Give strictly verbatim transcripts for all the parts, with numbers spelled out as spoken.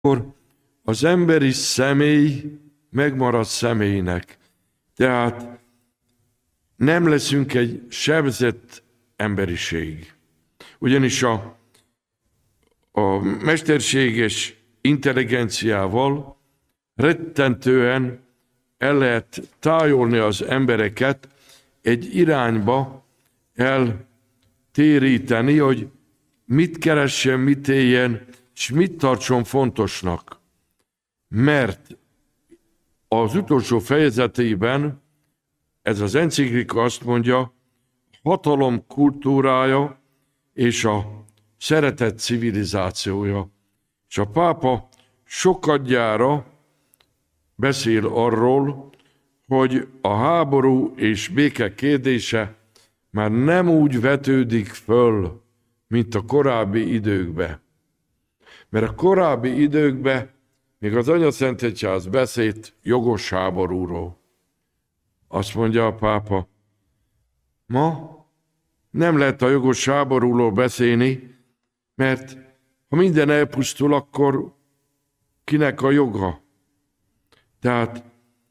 akkor az emberi személy megmarad személynek. Tehát nem leszünk egy sebzett emberiség. Ugyanis a, a mesterséges intelligenciával rettentően el lehet tájolni az embereket, egy irányba eltéríteni, hogy mit keressen, mit éljen, és mit tartson fontosnak. Mert az utolsó fejezetében ez az enciklika azt mondja, hatalom kultúrája és a szeretet civilizációja. És a pápa sokadjára beszél arról, hogy a háború és béke kérdése már nem úgy vetődik föl, mint a korábbi időkben. Mert a korábbi időkben még az Anyaszent Egyház beszélt jogos háborúról. Azt mondja a pápa, ma nem lehet a jogos háborúról beszélni, mert ha minden elpusztul, akkor kinek a joga? Tehát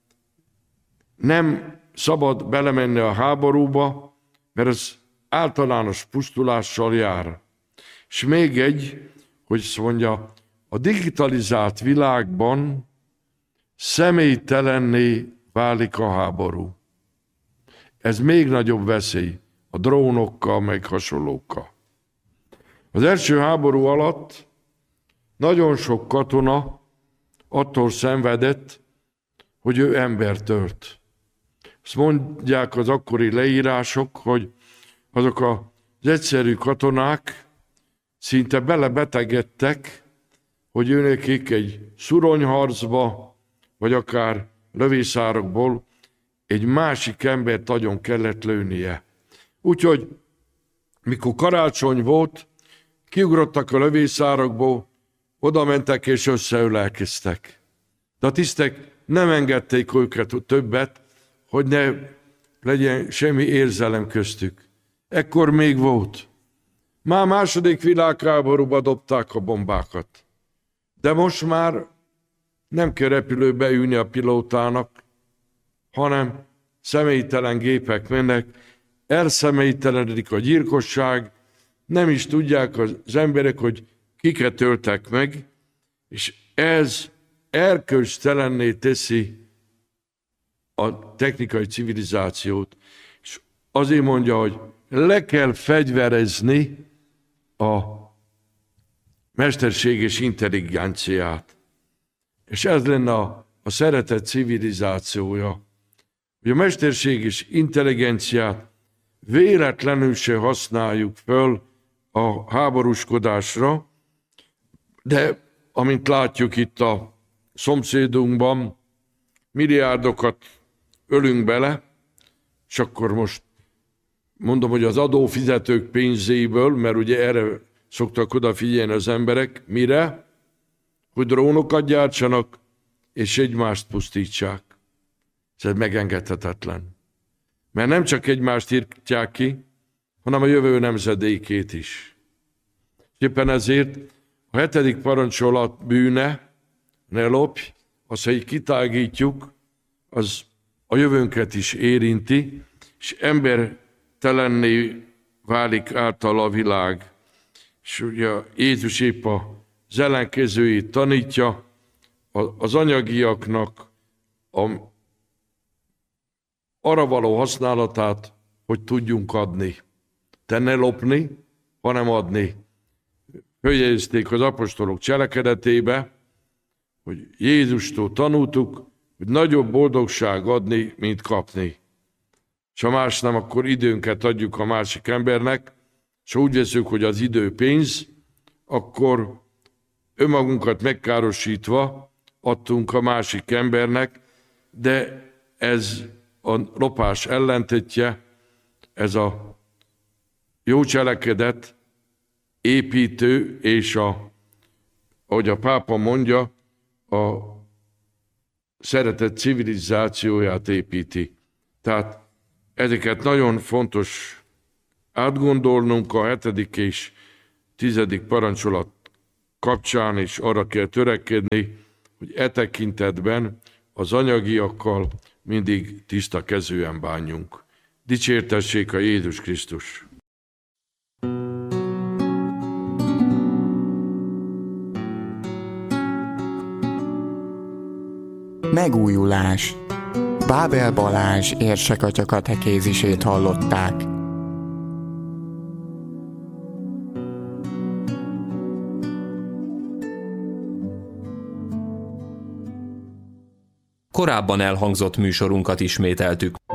nem szabad belemenni a háborúba, mert ez általános pusztulással jár. És még egy, hogy mondja, a digitalizált világban személytelenné válik a háború. Ez még nagyobb veszély a drónokkal, meg hasonlókkal. Az első háború alatt nagyon sok katona attól szenvedett, hogy ő embert ölt. Azt mondják az akkori leírások, hogy azok az egyszerű katonák szinte belebetegedtek, hogy őnekik egy szuronyharcba, vagy akár lövészárokból egy másik embert nagyon kellett lőnie. Úgyhogy, mikor karácsony volt, kiugrottak a lövészárokból, oda mentek és összeölelkeztek. De a tisztek nem engedték őket többet, hogy ne legyen semmi érzelem köztük. Ekkor még volt. Már második világháborúba dobták a bombákat. De most már nem kell repülőbe ülni a pilótának, hanem személytelen gépek mennek, elszemélytelenedik a gyilkosság, nem is tudják az emberek, hogy kiket öltek meg, és ez erkölcstelenné teszi a technikai civilizációt. És azért mondja, hogy le kell fegyverezni a mesterséges intelligenciát. És ez lenne a, a szeretet civilizációja. Hogy a mesterséges intelligenciát véletlenül se használjuk föl a háborúskodásra, de amint látjuk itt a szomszédunkban, milliárdokat ölünk bele, és akkor most mondom, hogy az adófizetők pénzéből, mert ugye erre szoktak odafigyelni az emberek, mire? Hogy drónokat gyártsanak, és egymást pusztítsák. Ez megengedhetetlen. Mert nem csak egymást írtják ki, hanem a jövő nemzedékét is. Éppen ezért a hetedik parancsolat bűne, ne lopj, azt, ha így kitágítjuk, az a jövőnket is érinti, és embertelenné válik által a világ. És ugye Jézus épp az ellenkezőjét tanítja, az anyagiaknak a, arra való használatát, hogy tudjunk adni. Te ne lopni, hanem adni. Följegyezték az apostolok cselekedetébe, hogy Jézustól tanultuk, hogy nagyobb boldogság adni, mint kapni. És ha más nem, akkor időnket adjuk a másik embernek, és ha úgy veszünk, hogy az idő pénz, akkor önmagunkat megkárosítva adtunk a másik embernek, de ez a lopás ellentétje, ez a jó cselekedet építő, és a, ahogy a pápa mondja, a szeretet civilizációját építi. Tehát ezeket nagyon fontos átgondolnunk a hetedik és tizedik parancsolat kapcsán is arra kell törekedni, hogy e tekintetben az anyagiakkal mindig tiszta kezűen bánjunk. Dicsértessék a Jézus Krisztus! Megújulás. Bábel Balázs érsekatya katekézisét hallották. Korábban elhangzott műsorunkat ismételtük.